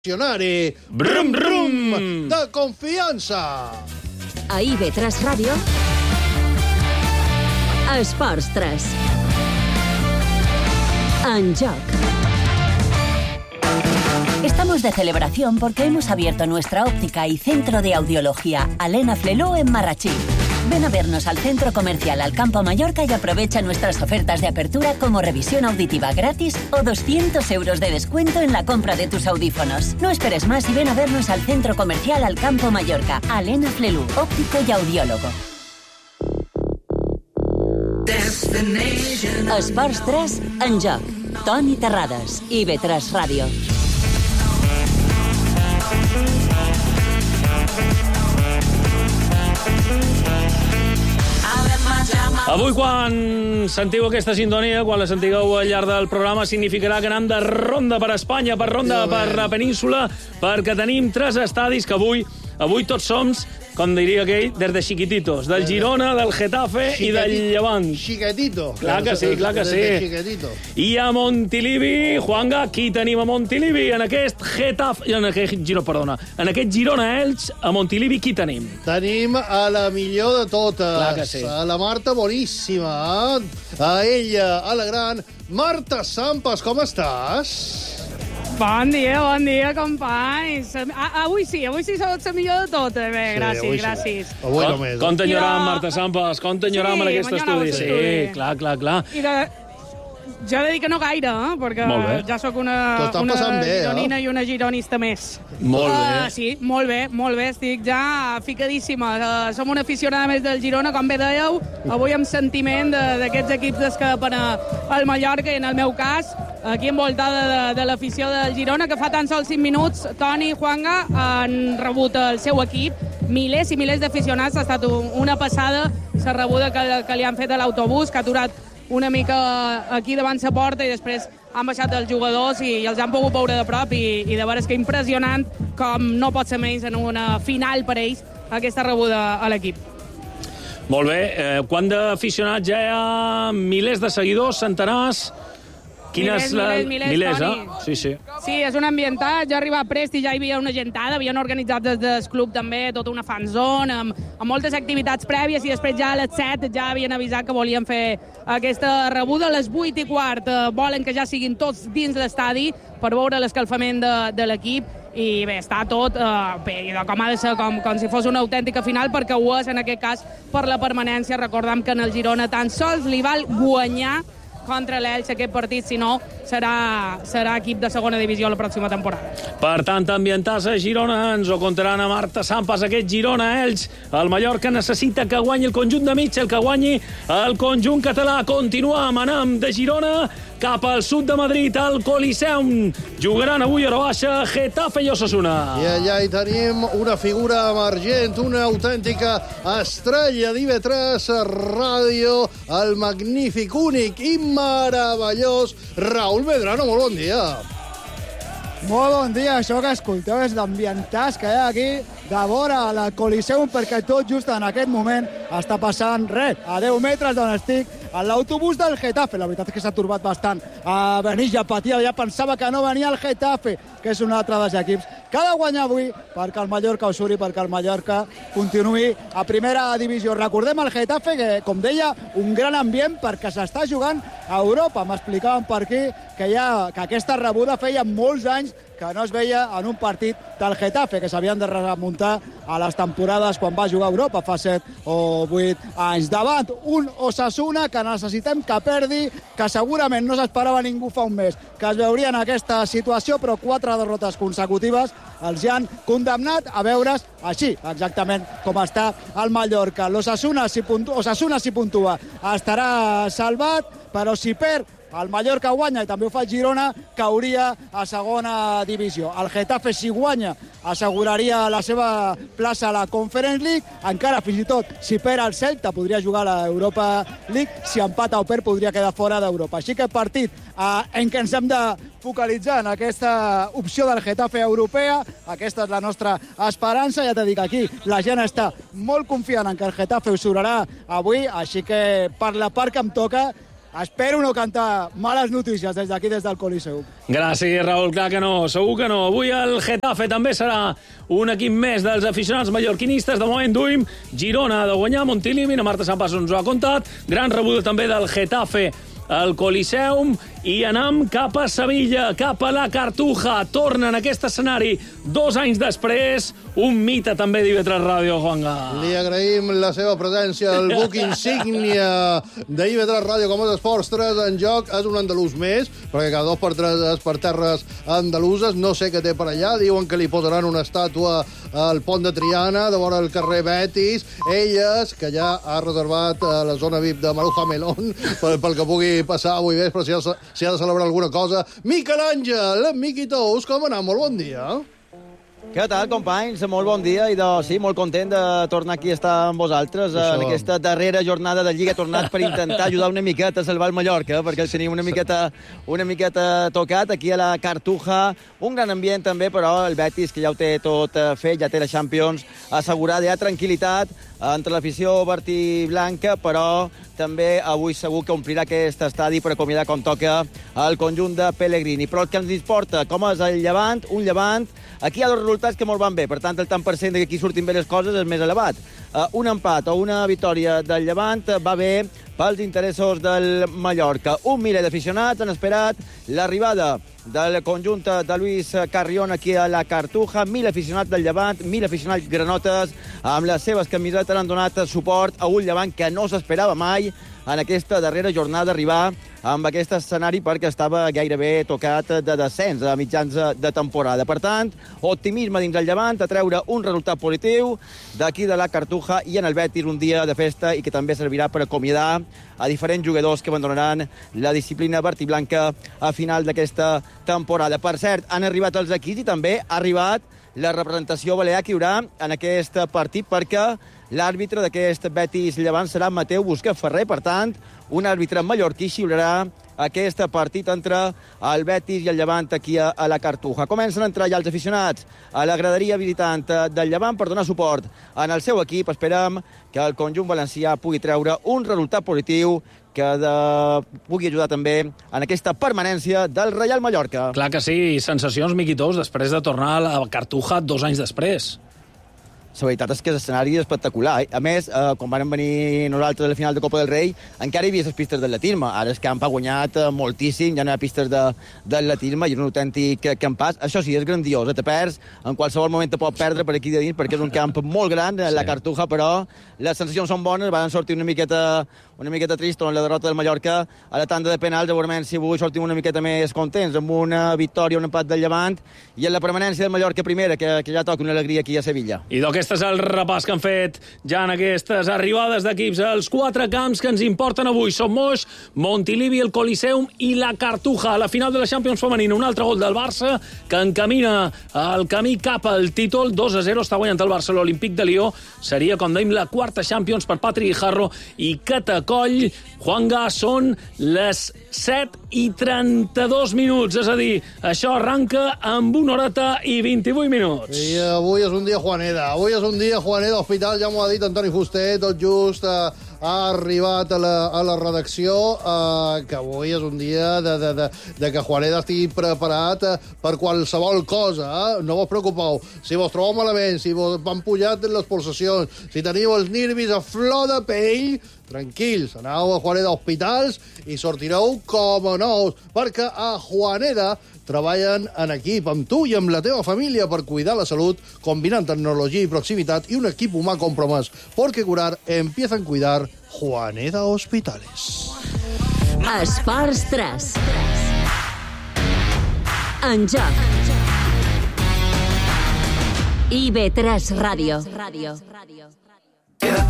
Brum, brum, de confiança. A IB3 Ràdio, Esports 3. En joc. Estamos de celebración porque hemos abierto nuestra óptica y centro de audiología Alena Flelú en Marratxí. Ven a vernos al centro comercial Alcampo Mallorca y aprovecha nuestras ofertas de apertura como revisión auditiva gratis o 200 € de descuento en la compra de tus audífonos. No esperes más y ven a vernos al centro comercial Alcampo Mallorca. Alena Flelú, óptico y audiólogo. Esports 3 en joc. Toni Terrades, IB3 Ràdio. Avui, quan sentiu aquesta sintonia, quan la sentigueu al llarg del programa, significarà que anem de ronda per Espanya, per ronda per la península, perquè tenim 3 estadis que avui tots som, com diria aquell, des de chiquititos, del Girona, del Getafe i del Llevant. Chiquitito. Clar que sí, clar que sí. I a Montilivi, Juanga, qui tenim a Montilivi? En aquest Getafe... En aquest Girona-Elx, a Montilivi, qui tenim? Tenim a la millor de totes. Clar que sí. A la Marta boníssima. A ella, a la gran Marta Sampas. Com estàs? Bon dia, companys. Avui sí sou la millor de tot. Bé, gràcies. Avui només. Com t'enyoram, Marta Sampas? Com t'enyoram en aquest estudi? Sí, clar. I jo he de dir que no gaire, perquè ja sóc una gironina i una gironista més. Molt bé. Sí, molt bé. Estic ja ficadíssima. Som una aficionada més del Girona, com bé dèieu. Avui amb sentiment d'aquests equips que van al Mallorca, i en el meu cas, aquí envoltada de l'afició del Girona, que fa tan sols 5 minuts, Toni i Juanga han rebut el seu equip. Milers i milers d'aficionats. Ha estat una passada la rebuda que li han fet a l'autobús, que ha aturat una mica aquí davant la porta, i després han baixat els jugadors i els han pogut veure de prop, i de veres que impressionant, com no pot ser menys en una final per ells, aquesta rebuda a l'equip. Molt bé. Quant d'aficionats ja hi ha? Milers de seguidors, centenars? Milers, Toni. Sí. Sí, és un ambientat. Jo arribava a Presti, ja hi havia una gentada, havien organitzat des del club també tota una fanzone, amb moltes activitats prèvies, i després ja a les 7 ja havien avisat que volien fer aquesta rebuda. A les 8:15 volen que ja siguin tots dins l'estadi per veure l'escalfament de l'equip, i bé, està tot bé, com ha de ser, com si fos una autèntica final, perquè ho és en aquest cas per la permanència. Recordem que en el Girona tan sols li val guanyar contra l'Elx aquest partit, si no serà equip de segona divisió la pròxima temporada. Per tant, ambientars a Girona, ens ho contaran a Marta Sampas. Aquest Girona-Elx, el Mallorca necessita que guanyi el conjunt de Mitchell, que guanyi el conjunt català. Continuem anant de Girona cap al sud de Madrid, al Coliseum. Jugaran avui a hora baixa Getafe i Osasuna. I allà hi tenim una figura emergent, una autèntica estrella d'IB3 Ràdio, el magnífic, únic i meravellós Raúl Medrano. Molt bon dia. Molt bon dia. Això que escolteu és d'ambientars que hi ha aquí de vora la Coliseum, perquè tot just en aquest moment està passant res. A 10 metres d'on estic, a l'autobús del Getafe. La veritat és que s'ha turbat bastant a venir, ja patia, ja pensava que no venia el Getafe, que és un altre dels equips que ha de guanyar avui perquè el Mallorca ho suri, perquè el Mallorca continuï a primera divisió. Recordem el Getafe, que, com deia, un gran ambient perquè s'està jugant a Europa. M'explicaven per aquí que aquesta rebuda feia molts anys que no es veia en un partit del Getafe, que s'havien de remuntar a les temporades quan va jugar a Europa fa 7 o 8 anys. Davant un Osasuna que necessitem que perdi, que segurament no s'esperava ningú fa un mes que es veuria en aquesta situació, però 4 derrotes consecutives els han condemnat a veure's així, exactament com està el Mallorca. L'Osasuna, si puntua, estarà salvat, però si perd, el Mallorca guanya, i també ho fa el Girona, cauria a segona divisió. El Getafe, si guanya, asseguraria la seva plaça a la Conference League. Encara, fins i tot, si perd el Celta, podria jugar a l'Europa League. Si empata o perd, podria quedar fora d'Europa. Així que partit en què ens hem de focalitzar en aquesta opció del Getafe europea. Aquesta és la nostra esperança. Ja t'he dit que aquí la gent està molt confiant en que el Getafe ho sobrarà avui, així que per la part que em toca espero no cantar males notícies des d'aquí, des del Coliseu. Gràcies, Raül, clar que no, segur que no. Avui el Getafe també serà un equip més dels aficionats mallorquinistes. De moment duim Girona de guanyar, Montilivi, la Marta Sampas ens ho ha contat. Gran rebuda també del Getafe al Coliseum i anam cap a Sevilla, cap a la Cartuja. Torna en aquest escenari 2 anys després, un mite també d'IV3 Ràdio, Juanga. Li agraïm la seva presència, el buc insígnia d'IV3 Ràdio com els Esports 3 en joc. És un andalús més, perquè cada 2 per 3 és per terres andaluses. No sé què té per allà, diuen que li posaran una estàtua al pont de Triana, de vora el carrer Betis. Elles, que ja ha reservat la zona VIP de Maruja Melón pel que pugui passar avui vespre, si ha de celebrar alguna cosa. Miquel Àngel, Miquitous, com anar? Molt bon dia. Què tal, companys? Molt bon dia i sí, molt content de tornar aquí a estar amb vosaltres en aquesta darrera jornada de Lliga. He tornat per intentar ajudar una miqueta a salvar el Mallorca, perquè el tenim una miqueta tocat aquí a la Cartuja. Un gran ambient també, però el Betis, que ja ho té tot fet, ja té la Champions assegurada, hi ha tranquil·litat entre l'afició vertiblanca, però també avui segur que omplirà aquest estadi per acomiadar com toca el conjunt de Pellegrini. Però el que ens importa, com és el Llevant, un Llevant, aquí hi ha 2 resultats que molt van bé, per tant el tant per cent de que aquí surtin bé les coses és més elevat. Un empat o una victòria del Llevant va bé pels interessos del Mallorca. 1 miler d'aficionats han esperat l'arribada del conjunt de Luis Carrión aquí a la Cartuja. 1.000 aficionats del Llevant, 1.000 aficionats granotes, amb les seves camisetes han donat suport a un Llevant que no s'esperava mai en aquesta darrera jornada arribar amb aquest escenari, perquè estava gairebé tocat de descens a mitjans de temporada. Per tant, optimisme dins el Llevant, a treure un resultat positiu d'aquí de la Cartuja, i en el Betis un dia de festa i que també servirà per acomiadar a diferents jugadors que abandonaran la disciplina vertiblanca a final d'aquesta temporada. Per cert, han arribat els equips i també ha arribat la representació balear que hi haurà en aquest partit, perquè l'àrbitre d'aquest Betis Llevant serà Mateu Busquets Ferrer. Per tant, un àrbitre mallorquí xiularà aquest partit entre el Betis i el Llevant aquí a la Cartuja. Comencen a entrar ja els aficionats a la graderia visitant del Llevant per donar suport en el seu equip. Esperem que el conjunt valencià pugui treure un resultat positiu que pugui ajudar també en aquesta permanència del Reial Mallorca. Clar que sí, sensacions, Miquitous, després de tornar a la Cartuja 2 anys després. La veritat és que l'escenari és espectacular. A més, quan vam venir nosaltres a la final de Copa del Rei, encara hi havia les pistes d'atletisme. Ara el camp ha guanyat moltíssim, ja no hi ha pistes d'atletisme, i és un autèntic campàs. Això sí, és grandiós, te perds, en qualsevol moment te pot perdre per aquí de dins, perquè és un camp molt gran, la Cartuja, però les sensacions són bones. Van sortir una miqueta trist en la derrota del Mallorca a la tanda de penals. Segurament si avui sortim una miqueta més contents amb una victòria, un empat del Llevant, i en la permanència del Mallorca primera, que ja toca una alegria aquí a Sevilla. I aquest és el repàs que han fet ja en aquestes arribades d'equips als 4 camps que ens importen avui. Som Moix, Montilivi, el Coliseum i la Cartuja. A la final de la Champions femenina, un altre gol del Barça que encamina el camí cap al títol. 2-0 està guanyant el Barça l'Olímpic de Lió. Seria, com dèiem, la 4ª Champions per Patri Guijarro i Catacoll. Juanga, són les 7:32 minuts, és a dir, això arranca amb 1 horeta i 28 minuts. I avui és un dia Juaneda. Avui és un dia Juaneda Hospital, ja m'ho ha dit Antoni Fuster, tot just ha arribat a la redacció, que avui és un dia de que Juaneda estigui preparat per qualsevol cosa. No vos preocupeu. Si vos trobeu malament, si vos van pujat les pulsacions, si teniu els nervis a flor de pell, tranquils, aneu a Juaneda Hospitals i sortireu com a nous, perquè a Juaneda treballen en equip amb tu i amb la teva família per cuidar la salut, combinant tecnologia i proximitat i un equip humà compromès. Porque curar empieza en cuidar. Juaneda Hospitales. Esports 3. En joc. IB3 Ràdio.